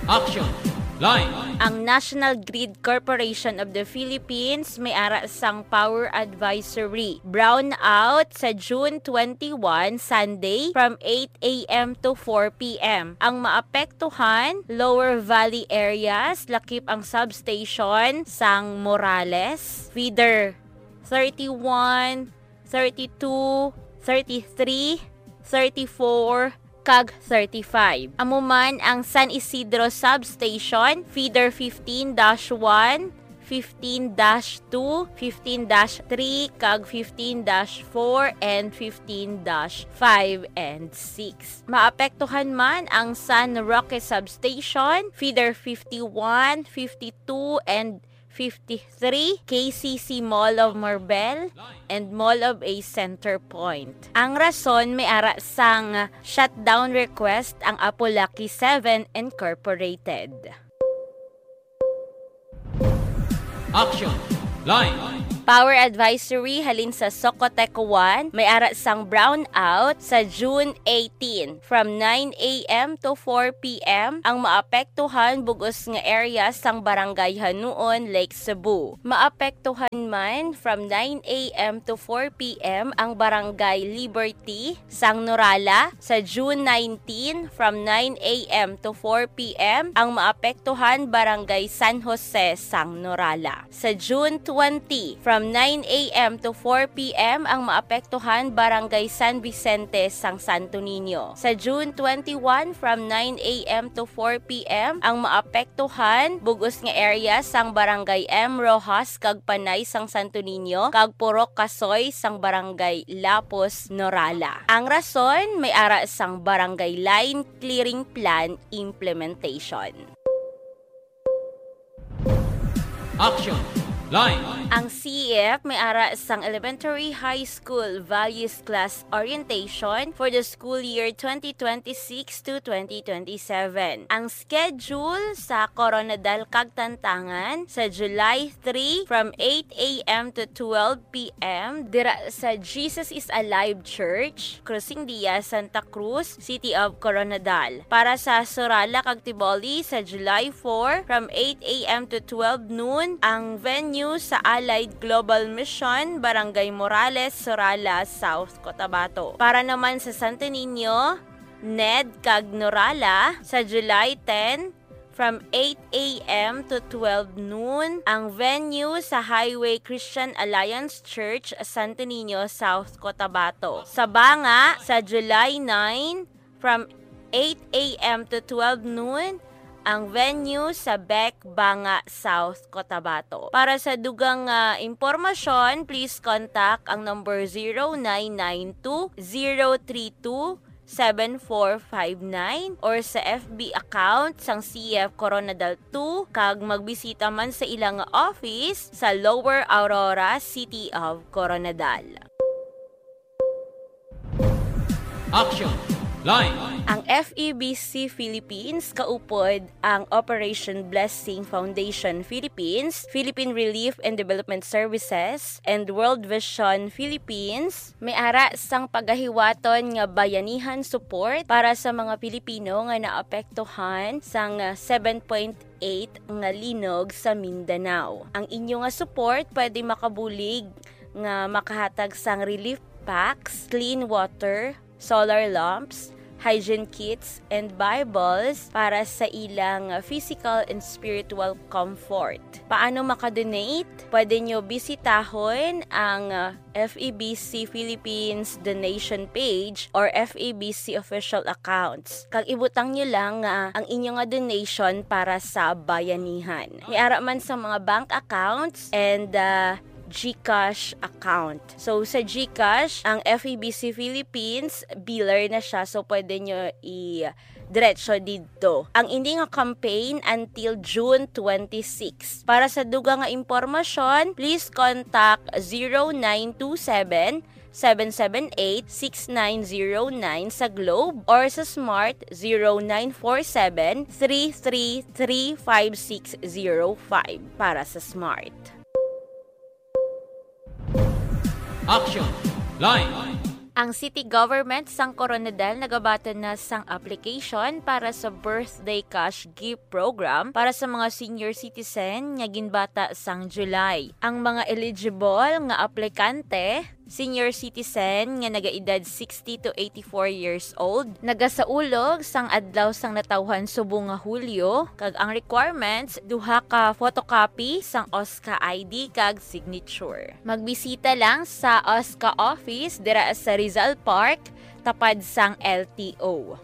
Action! Line! Ang National Grid Corporation of the Philippines may ara sang power advisory. Brownout sa June 21, Sunday from 8 a.m. to 4 p.m. Ang maapektuhan, Lower Valley areas, lakip ang substation sang Morales, feeder 31, 32, 33, 34, kag 35. Amuman ang San Isidro Substation, feeder 15-1, 15-2, 15-3, kag 15-4, and 15-5 and 6. Maapektuhan man ang San Roque Substation, feeder 51, 52, and 53, KCC Mall of Marbel, and Mall of A Center Point. Ang rason may ara sang shutdown request ang Apolaki 7 Incorporated. Action! Line! Power advisory halin sa Socotec 1 may ara sang brownout sa June 18 from 9 a.m. to 4 p.m. Ang maapektuhan bugos nga area sang Barangay Hanuon, Lake Cebu. Maapektuhan man from 9 a.m. to 4 p.m. ang Barangay Liberty sang Norala sa June 19 from 9 a.m. to 4 p.m. Ang maapektuhan Barangay San Jose sang Norala. Sa June 20 from 9 a.m. to 4 p.m. ang maapektuhan Barangay San Vicente sang Santo Niño. Sa June 21 from 9 a.m. to 4 p.m. ang maapektuhan bugos nga area sang Barangay M. Rojas kag Panay sang Santo Niño kag Purok Kasoy sang Barangay Lapos, Norala. Ang rason may ara sang Barangay Line Clearing Plan Implementation. Action! Line! Ang CEF may ara sang Elementary High School Values Class Orientation for the school year 2026 to 2027. Ang schedule sa Coronadal Kagtantangan sa July 3 from 8 a.m. to 12 p.m. dira sa Jesus is Alive Church, Crucing Diaz, Santa Cruz, City of Coronadal. Para sa Sorala kag Tiboli sa July 4 from 8 a.m. to 12 noon, ang venue sa Allied Global Mission, Barangay Morales, Sorala, South Cotabato. Para naman sa Santo Niño, Ned kag Norala sa July 10 from 8 a.m. to 12 noon, ang venue sa Highway Christian Alliance Church, Santo Niño, South Cotabato. Sa Banga sa July 9 from 8 a.m. to 12 noon, ang venue sa Bec, Banga, South Cotabato. Para sa dugang impormasyon, please contact ang number 0992-032-7459 or sa FB account sang CF Coronadal 2 kag magbisita man sa ilang office sa Lower Aurora, City of Coronadal. Action! Line! Ang FEBC Philippines kaupod ang Operation Blessing Foundation Philippines, Philippine Relief and Development Services, and World Vision Philippines may ara sang pagahiwaton nga bayanihan support para sa mga Pilipino nga naapektuhan sang 7.8 nga linog sa Mindanao. Ang inyo nga support pwede makabulig nga makahatag sang relief packs, clean water, solar lamps, hygiene kits, and Bibles para sa ilang physical and spiritual comfort. Paano makadonate? Pwede nyo bisitahon ang FEBC Philippines donation page or FEBC official accounts. Kag ibutang nyo lang ang inyong donation para sa bayanihan. May ara man sa mga bank accounts and GCash account. So, sa GCash, ang FEBC Philippines, biller na siya. So, pwede nyo diretso dito. Ang hindi nga campaign until June 26. Para sa dugang nga impormasyon, please contact 0927 778-6909 sa Globe or sa Smart 0947-333-5605 para sa Smart. Action! Line! Ang city government sang Coronadal nagabaton na sang application para sa birthday cash gift program para sa mga senior citizen nga ginbata sang July. Ang mga eligible nga aplikante, senior citizen nga nagaedad 60 to 84 years old, nagasaulog sang adlaw sang natawhan subong nga Hulyo, kag ang requirements duha ka photocopy sang OSCA ID kag signature. Magbisita lang sa OSCA office dira sa Rizal Park, tapad sang LTO.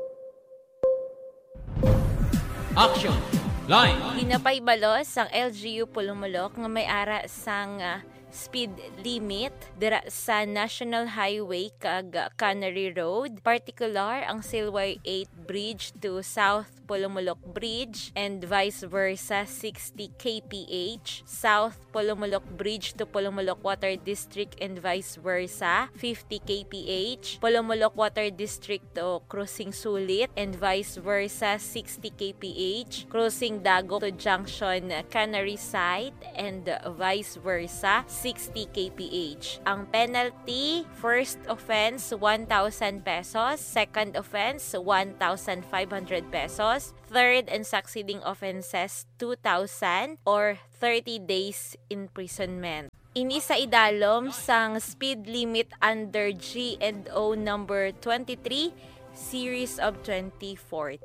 Action! Line! Ginapaybalos sang LGU Pulumulok nga may ara sang speed limit dira sa National Highway kag Canary Road, particular ang Silway 8 Bridge to South Pulumulok Bridge and vice versa 60 kph, South Pulumulok Bridge to Pulumulok Water District and vice versa 50 kph, Pulumulok Water District to Crossing Sulit and vice versa 60 kph, Crossing Dago to Junction Canary Site and vice versa 60 kph. Ang penalty, first offense 1,000 pesos, second offense 1,500 pesos, third and succeeding offenses 2,000 or 30 days imprisonment. Ini sa idalom sang speed limit under G&O number 23 series of 2014.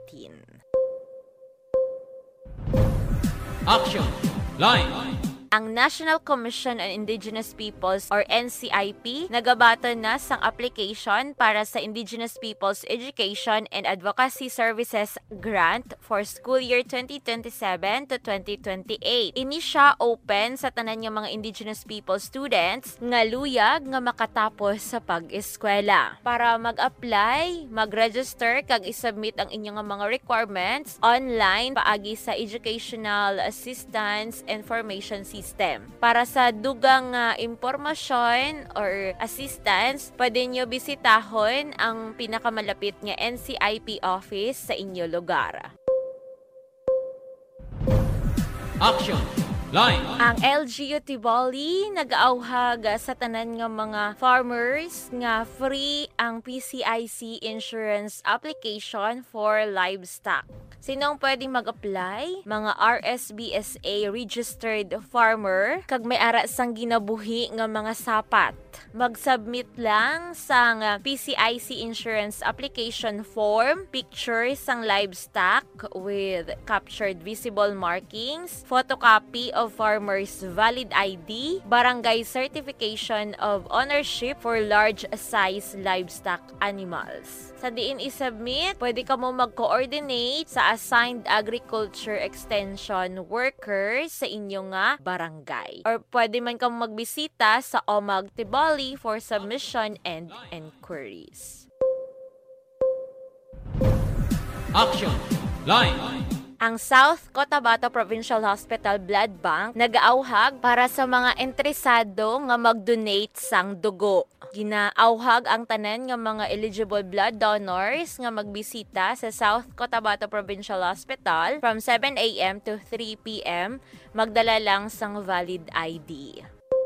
Action! Line! Ang National Commission on Indigenous Peoples or NCIP nagabaton na sang application para sa Indigenous Peoples Education and Advocacy Services Grant for school year 2027 to 2028. Ini siya open sa tanan nga mga Indigenous People students nga luyag nga makatapos sa pag-eskwela. Para mag-apply, mag-register kag isubmit ang inyong mga requirements online paagi sa Educational Assistance Information System. Para sa dugang impormasyon or assistance, pwede nyo bisitahon ang pinakamalapit nga NCIP office sa inyo lugar. Action! Line! Ang LGU Tiboli nag-auhag sa tanan nga mga farmers nga free ang PCIC insurance application for livestock. Sinong pwedeng mag-apply? Mga RSBSA registered farmer kag may ara sang ginabuhi nga mga sapat. Mag-submit lang sang PCIC insurance application form, pictures sang livestock with captured visible markings, photocopy of farmer's valid ID, barangay certification of ownership for large size livestock animals. Sa diin isubmit, pwede ka mo mag-coordinate sa assigned agriculture extension worker sa inyong nga barangay. Or pwede man ka magbisita sa OMAG Tiboli for submission and inquiries. Action! Line! Ang South Cotabato Provincial Hospital Blood Bank nag-auhag para sa mga interesado nga mag-donate sang dugo. Ginaauhag ang tanan nga mga eligible blood donors nga magbisita sa South Cotabato Provincial Hospital from 7 a.m. to 3 p.m. Magdala lang sang valid ID.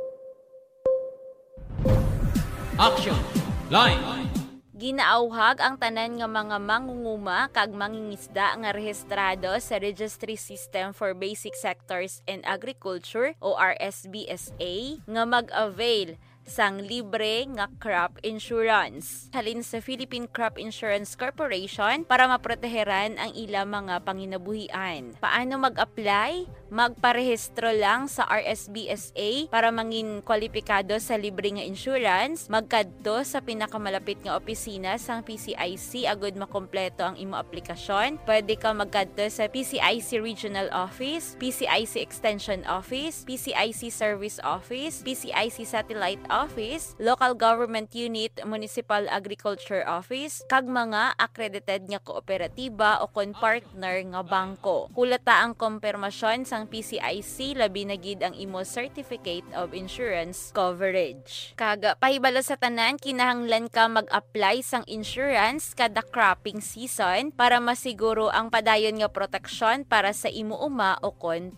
Action! Line! Ginaauhag ang tanan nga mga mangunguma kag mangingisda nga rehistrado sa Registry System for Basic Sectors in Agriculture o RSBSA nga mag-avail sang libre nga crop insurance. Halin sa Philippine Crop Insurance Corporation para maproteheran ang ilang mga panginabuhian. Paano mag-apply? Magparehistro lang sa RSBSA para mangin kwalipikado sa libre nga insurance. Magkadto sa pinakamalapit nga opisina sang PCIC agud makompleto ang imo aplikasyon. Pwede ka magkadto sa PCIC Regional Office, PCIC Extension Office, PCIC Service Office, PCIC Satellite Office, Local Government Unit, Municipal Agriculture Office, kag mga accredited nga kooperatiba o kon partner nga bangko. Kulata ang kumpirmasyon sang PCIC labi na gid ang imo Certificate of Insurance Coverage. Kag pahibalo sa tanan, kinahanglan ka mag-apply sang insurance kada cropping season para masiguro ang padayon nga proteksyon para sa imo uma o kon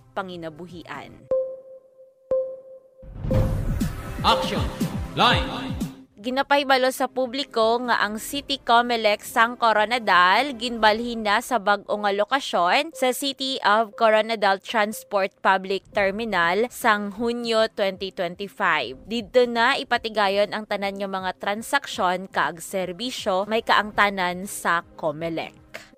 panginabuhian. Action! Line! Ginapahibalo sa publiko nga ang City Comelec sang Coronadal ginbalhin na sa bag-o nga lokasyon sa City of Coronadal Transport Public Terminal sang Hunyo 2025. Dito na ipatigayon ang tanan nga mga transaksyon kaag serbisyo may kaangtanan sa Comelec.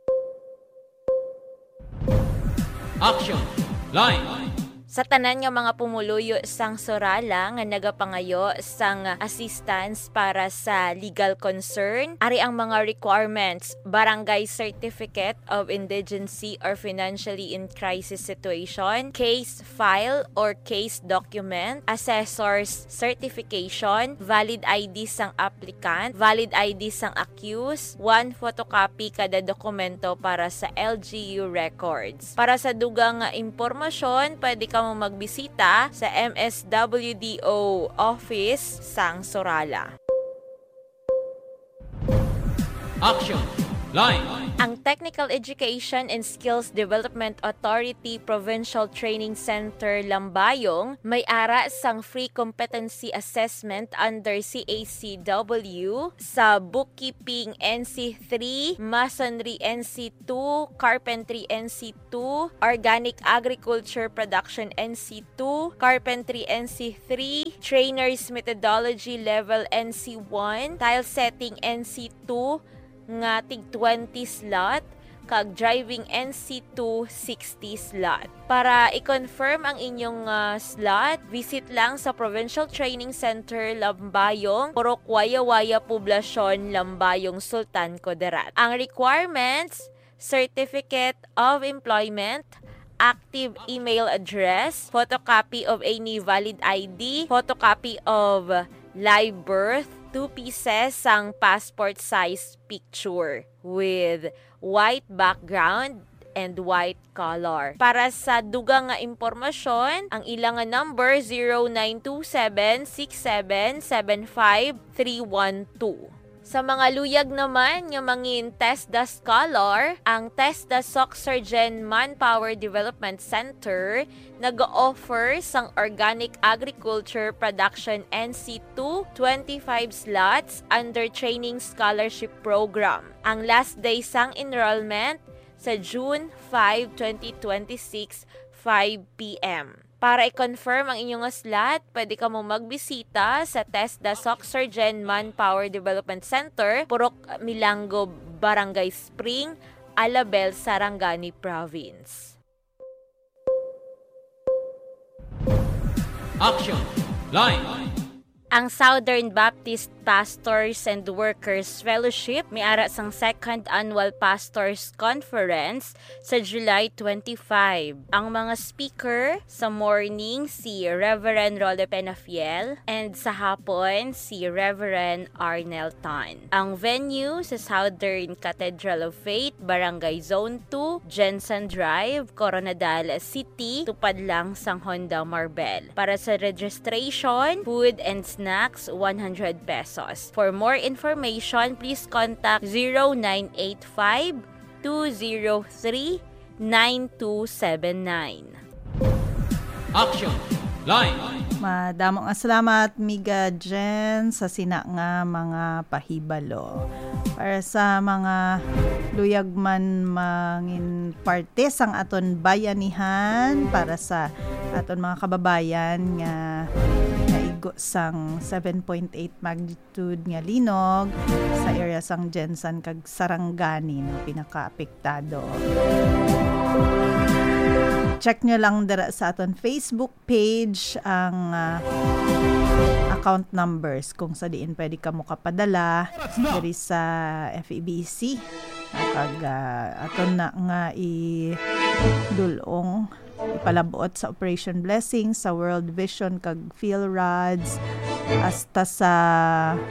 Action. Line. Sa tanan nga mga pumuluyo sang Sorala nga nagapangayo sang assistance para sa legal concern, ari ang mga requirements: barangay certificate of indigency or financially in crisis situation, case file or case document, assessor's certification, valid ID sang applicant, valid ID sang accused, 1 photocopy kada dokumento para sa LGU records. Para sa dugang impormasyon, pwede ka mo magbisita sa MSWDO office sang Sorala. Action. Line. Ang Technical Education and Skills Development Authority Provincial Training Center Lambayong may ara sang free competency assessment under CACW sa Bookkeeping NC3, Masonry NC2, Carpentry NC2, Organic Agriculture Production NC2, Carpentry NC3, Trainers Methodology Level NC1, Tile Setting NC2, nga tig 20 slot, kag driving NC2 60 slot. Para i-confirm ang inyong slot, visit lang sa Provincial Training Center Lambayong, Purok Waya-Waya Poblasyon, Lambayong, Sultan Kudarat. Ang requirements: Certificate of Employment, active email address, photocopy of any valid ID, photocopy of live birth, 2 pieces sang passport size picture with white background and white color. Para sa dugang nga impormasyon, ang ilang nga number 09276775-312. Sa mga luyag naman nga mangin TESDA Scholar, ang TESDA Soxergen Manpower Development Center nag-offer sang Organic Agriculture Production NC2 25 slots under Training Scholarship Program. Ang last day sang enrollment sa June 5, 2026, 5 p.m. Para i-confirm ang inyong slot, pwede ka mong magbisita sa TESDA Soxergen Manpower Development Center, Purok Milango, Barangay Spring, Alabel, Sarangani Province. Action. Line. Ang Southern Baptist Pastors and Workers Fellowship may ara sang 2nd Annual Pastors Conference sa July 25. Ang mga speaker sa morning si Reverend Rolo Penafiel and sa hapon si Reverend Arnel Tan. Ang venue sa Southern Cathedral of Faith, Barangay Zone 2, Jensen Drive, Coronadal City, tupad lang sang Honda Marbel. Para sa registration, food and snacks, 100 pesos. For more information, please contact 0985-203-9279. Action. Line. Madamong salamat, Miga Jen, sa sina nga mga pahibalo. Para sa mga luyag man mangin parte sang aton bayanihan, para sa aton mga kababayan nga naigo sang 7.8 magnitude nga linog sa area sang Jensen kag Sarangani na pinaka-apektado. Check nyo lang dara sa aton Facebook page ang account numbers kung sa diin pwede ka mo kapadala diri sa FEBC kag aton na nga dulong ipalabuot sa Operation Blessing sa World Vision kag PhilRods hasta sa